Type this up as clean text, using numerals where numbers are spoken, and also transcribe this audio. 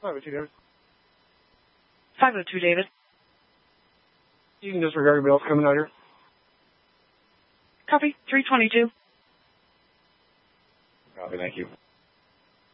502, David. 502, David. You can disregard your bills coming out here. Copy. 322. Copy, thank you.